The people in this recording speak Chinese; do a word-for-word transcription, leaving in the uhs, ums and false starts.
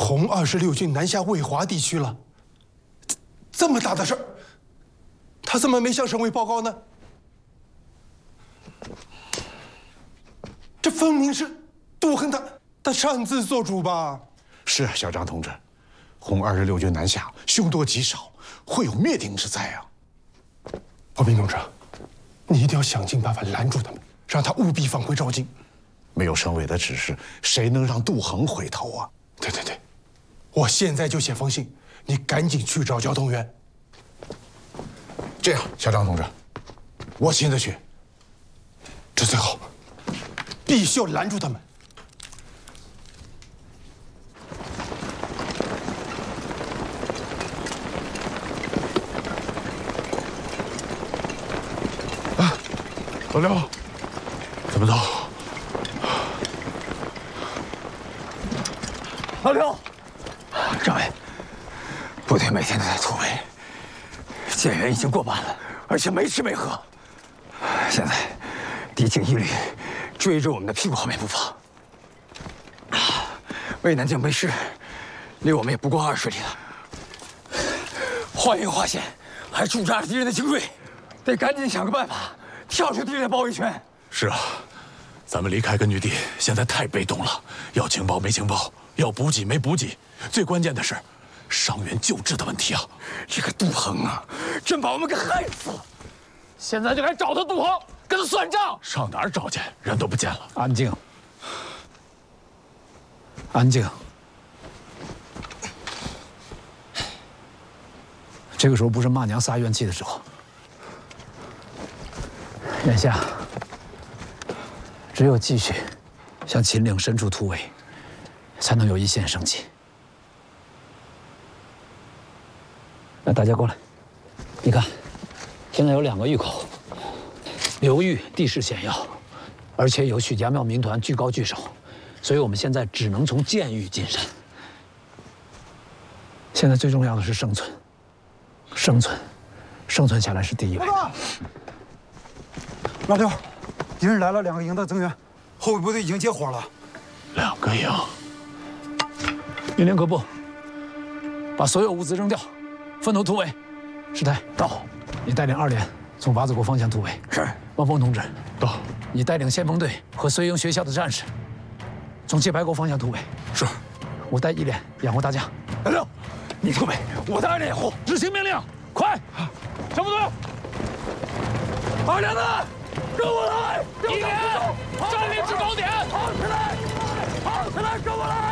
红二十六军南下渭华地区了，这么大的事儿，他怎么没向省委报告呢？这分明是杜恒他他擅自做主吧？ 是啊，小张同志，红二十六军南下，凶多吉少，会有灭顶之灾啊！ 破斌同志，你一定要想尽办法拦住他们，让他务必放回赵京。 没有省委的指示，谁能让杜恒回头啊？ 对对对，我现在就写封信，你赶紧去找交通员。 这样，小张同志，我亲自去。 这最好，必须要拦住他们。 啊，老刘，怎么走？ 老刘，政委，部队每天都在突围，减员已经过半了，而且没吃没喝。现在敌情一旅追着我们的屁股后面不放。渭南犍背市离我们也不过二十里了，花营花县还驻扎着敌人的精锐，得赶紧想个办法跳出敌人的包围圈。 是啊，咱们离开根据地现在太被动了，要情报没情报，要补给没补给，最关键的是伤员救治的问题啊！ 这个杜恒啊，真把我们给害死了！ 现在就该找他杜恒，跟他算账。上哪儿找去？人都不见了。 安静，安静。这个时候不是骂娘撒怨气的时候。眼下，只有继续向秦岭深处突围，才能有一线生机。那大家过来，你看，现在有两个峪口，流域地势险要，而且有许家庙民团居高据守，所以我们现在只能从建峪进山。现在最重要的是生存，生存，生存下来是第一位。 老刘，敌人来了，两个营的增援，后备部队已经接火了。 两个营， 命令各部把所有物资扔掉，分头突围。师太到，你带领二连从瓦子沟方向突围。是。汪峰同志到，你带领先锋队和绥英学校的战士从界白沟方向突围。 是。 我带一连掩护大家。老六，你突围，我带二连掩护。执行命令，快！小部队，二连子，跟我来！一连，占领制高点，跑起来，跑起来，跟我来！